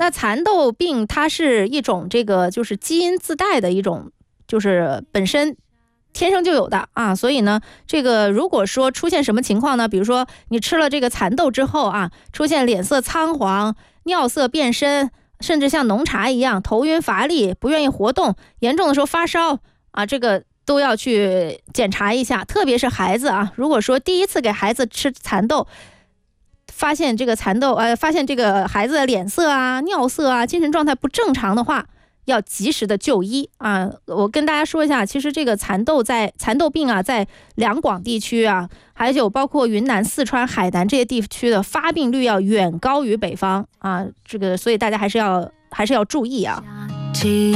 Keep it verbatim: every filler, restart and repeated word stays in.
那蚕豆病它是一种这个就是基因自带的一种，就是本身天生就有的啊，所以呢，这个如果说出现什么情况呢？比如说你吃了这个蚕豆之后啊，出现脸色苍黄、尿色变深，甚至像浓茶一样头晕乏力、不愿意活动，严重的时候发烧啊，这个都要去检查一下。特别是孩子啊，如果说第一次给孩子吃蚕豆，发现这个蚕豆呃，发现这个孩子的脸色啊、尿色啊、精神状态不正常的话，要及时的就医啊！我跟大家说一下，其实这个蚕豆在蚕豆病啊，在两广地区啊，还有包括云南、四川、海南这些地区的发病率要远高于北方啊，这个所以大家还是要还是要注意啊。